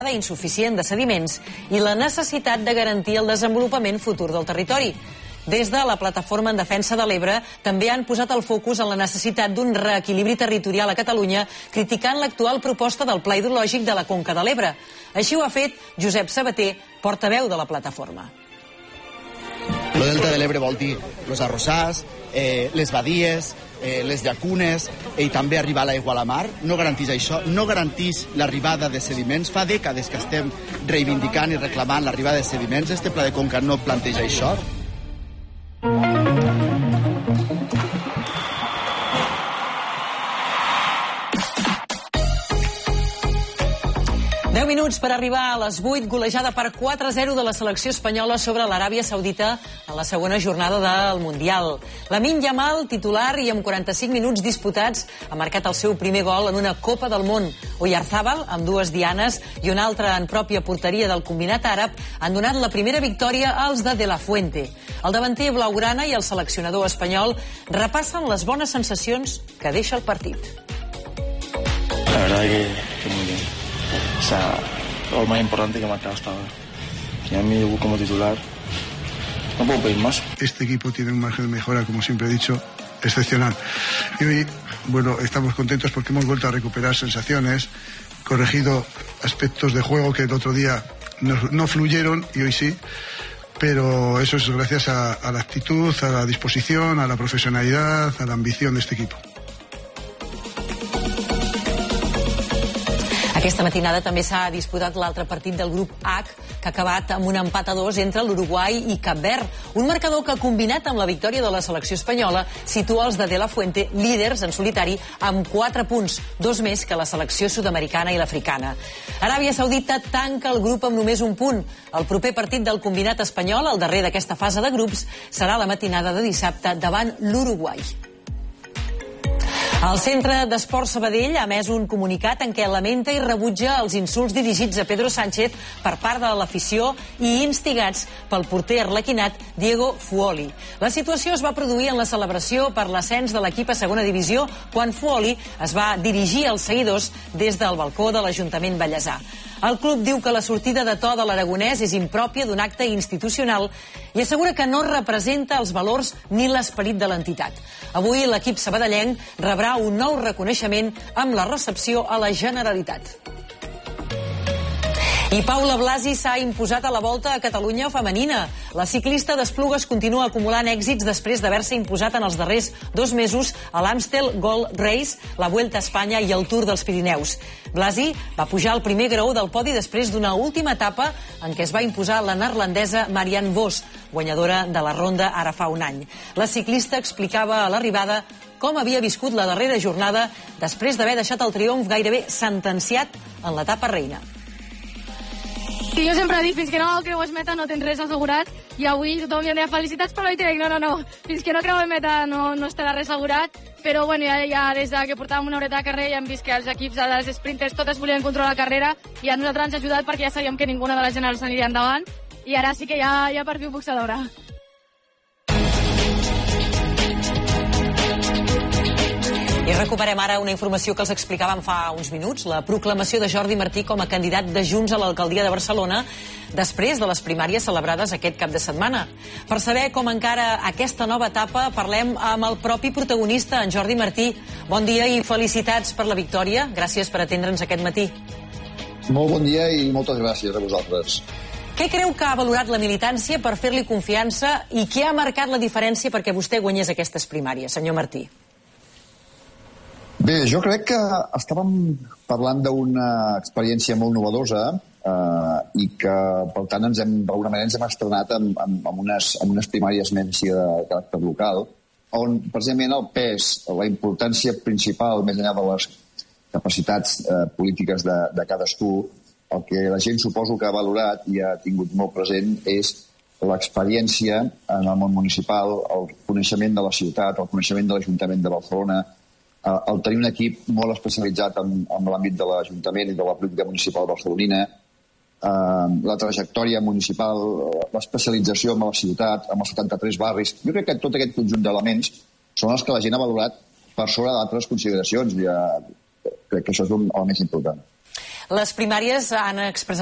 insuficient de sediments i la necessitat de garantir el desenvolupament futur del territori. Des de la Plataforma en Defensa de l'Ebre també han posat el focus en la necessitat d'un reequilibri territorial a Catalunya, criticant l'actual proposta del Pla Hidrològic de la Conca de l'Ebre. Així ho ha fet Josep Sabater, portaveu de la plataforma. El delta de l'Ebre vol dir els arrossars, les badies, les llacunes i també arribar l'aigua a la mar. No garanteix això, no garanteix l'arribada de sediments. Fa dècades que estem reivindicant i reclamant l'arribada de sediments. Este pla de conca no planteja això. Minuts per arribar a les 8, golejada per 4-0 de la selecció espanyola sobre l'Aràbia Saudita en la segona jornada del Mundial. Lamine Yamal, titular i amb 45 minuts disputats, ha marcat el seu primer gol en una Copa del Món. Oyarzábal, amb 2 dianes i una altra en pròpia porteria del combinat àrab, han donat la primera victòria als de la Fuente. El davanter blaugrana i el seleccionador espanyol repassen les bones sensacions que deixa el partit. La verdad que muy bien. O sea, lo más importante que he marcado hasta ahora. Y a mi debut como titular, no puedo pedir más. Este equipo tiene un margen de mejora, como siempre he dicho, excepcional. Y hoy, bueno, estamos contentos porque hemos vuelto a recuperar sensaciones, corregido aspectos de juego que el otro día no fluyeron y hoy sí. Pero eso es gracias a la actitud, a la disposición, a la profesionalidad, a la ambición de este equipo. Aquesta matinada també s'ha disputat l'altre partit del grup H, que ha acabat amb un empat a 2 entre l'Uruguai i Cap Verd. Un marcador que, combinat amb la victòria de la selecció espanyola, situa els de la Fuente líders en solitari amb 4 punts, 2 més que la selecció sud-americana i l'africana. Aràbia Saudita tanca el grup amb només un punt. El proper partit del combinat espanyol, el darrer d'aquesta fase de grups, serà la matinada de dissabte davant l'Uruguai. El Centre d'Esports Sabadell ha emès un comunicat en què lamenta i rebutja els insults dirigits a Pedro Sánchez per part de l'afició i instigats pel porter arlequinat Diego Fuoli. La situació es va produir en la celebració per l'ascens de l'equip a segona divisió quan Fuoli es va dirigir als seguidors des del balcó de l'Ajuntament Vallèsà. El club diu que la sortida de to de l'aragonès és impròpia d'un acte institucional i assegura que no representa els valors ni l'esperit de l'entitat. Avui l'equip sabadellenc rebrà un nou reconeixement amb la recepció a la Generalitat. I Paula Blasi s'ha imposat a la Volta a Catalunya femenina. La ciclista d'Esplugues continua acumulant èxits després d'haver-se imposat en els darrers 2 mesos a l'Amstel Gold Race, la Vuelta a Espanya i el Tour dels Pirineus. Blasi va pujar al primer graó del podi després d'una última etapa en què es va imposar la neerlandesa Marianne Vos, guanyadora de la ronda ara fa un any. La ciclista explicava a l'arribada com havia viscut la darrera jornada després d'haver deixat el triomf gairebé sentenciat en l'etapa reina. Que jo sempre dic, fins que no creues meta no tens res assegurat, i avui tothom em deia felicitats per l'Oite, no, fins que no creues meta no estarà res assegurat, però bueno, ja des que portàvem una horeta de carrer ja hem vist que els equips, els sprinters, totes volien controlar la carrera, i a nosaltres ens ha ajudat perquè ja sabíem que ninguna de les generals aniria endavant, i ara sí que ja per fi ho puc celebrar. I recuperem ara una informació que els explicàvem fa uns minuts, la proclamació de Jordi Martí com a candidat de Junts a l'alcaldia de Barcelona després de les primàries celebrades aquest cap de setmana. Per saber com encara aquesta nova etapa, parlem amb el propi protagonista, en Jordi Martí. Bon dia i felicitats per la victòria. Gràcies per atendre'ns aquest matí. Molt bon dia i moltes gràcies a vosaltres. Què creu que ha valorat la militància per fer-li confiança i què ha marcat la diferència perquè vostè guanyés aquestes primàries, senyor Martí? Bé, jo crec que estàvem parlant d'una experiència molt novedosa i que, per tant, d'alguna manera ens hem estrenat amb unes primàries més de caràcter local, on, precisament, el pes, la importància principal, més enllà de les capacitats polítiques de cadascú, el que la gent suposo que ha valorat i ha tingut molt present és l'experiència en el món municipal, el coneixement de la ciutat, el coneixement de l'Ajuntament de Barcelona, el tenir un equip molt especialitzat en l'àmbit de l'Ajuntament i de la política municipal barcelonina, la trajectòria municipal, l'especialització en la ciutat, amb els 73 barris. Jo crec que tot aquest conjunt d'elements són els que la gent ha valorat per sobre d'altres consideracions. Crec que això és el més important. Les primàries han expressat